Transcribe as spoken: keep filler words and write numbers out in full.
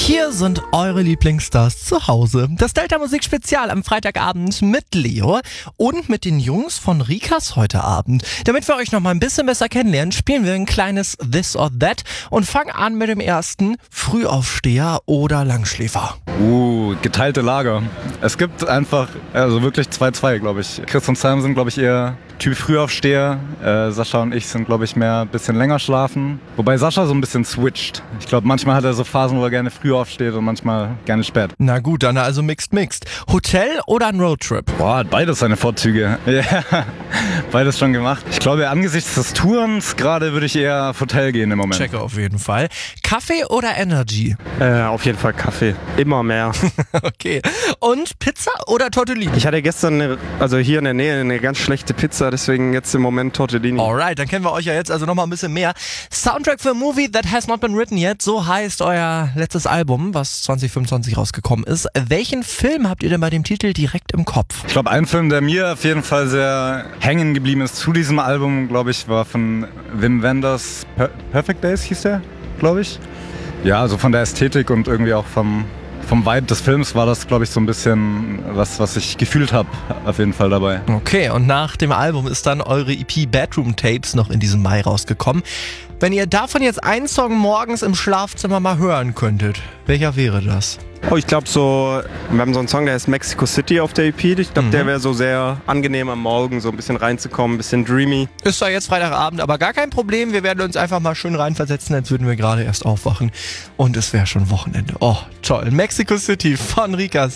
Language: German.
Hier sind eure Lieblingsstars zu Hause. Das Delta-Musik-Spezial am Freitagabend mit Leo und mit den Jungs von Rikas heute Abend. Damit wir euch noch mal ein bisschen besser kennenlernen, spielen wir ein kleines This or That und fangen an mit dem ersten Frühaufsteher oder Langschläfer. Uh, geteilte Lager. Es gibt einfach, also wirklich zwei zwei, glaube ich. Chris und Sam sind, glaube ich, eher Typ Frühaufsteher. Äh, Sascha und ich sind, glaube ich, mehr ein bisschen länger schlafen. Wobei Sascha so ein bisschen switcht. Ich glaube, manchmal hat er so Phasen, wo er gerne früh aufsteht und manchmal gerne spät. Na gut, dann also mixed mixed. Hotel oder ein Roadtrip? Boah, hat beides seine Vorzüge. Ja, beides schon gemacht. Ich glaube, angesichts des Tourens gerade würde ich eher auf Hotel gehen im Moment. Checke auf jeden Fall. Kaffee oder Energy? Äh, auf jeden Fall Kaffee. Immer mehr. Okay. Und Pizza oder Tortellini? Ich hatte gestern, eine, also hier in der Nähe, eine ganz schlechte Pizza, deswegen jetzt im Moment Tortellini. Alright, dann kennen wir euch ja jetzt also nochmal ein bisschen mehr. Soundtrack for a Movie That Has Not Been Written Yet, so heißt euer letztes Album, was zwanzig fünfundzwanzig rausgekommen ist. Welchen Film habt ihr denn bei dem Titel direkt im Kopf? Ich glaube, ein Film, der mir auf jeden Fall sehr hängen geblieben ist zu diesem Album, glaube ich, war von Wim Wenders per- Perfect Days, hieß der, glaube ich. Ja, also von der Ästhetik und irgendwie auch vom, vom Vibe des Films war das, glaube ich, so ein bisschen was, was ich gefühlt habe, auf jeden Fall dabei. Okay, und nach dem Album ist dann eure E P Bedroom Tapes noch in diesem Mai rausgekommen. Wenn ihr davon jetzt einen Song morgens im Schlafzimmer mal hören könntet, welcher wäre das? Oh, ich glaube so, wir haben so einen Song, der heißt Mexico City auf der E P. Ich glaube, Mhm. der wäre so sehr angenehm am Morgen, so ein bisschen reinzukommen, ein bisschen dreamy. Ist zwar jetzt Freitagabend, aber gar kein Problem. Wir werden uns einfach mal schön reinversetzen, als würden wir gerade erst aufwachen. Und es wäre schon Wochenende. Oh, toll. Mexico City von Rikas.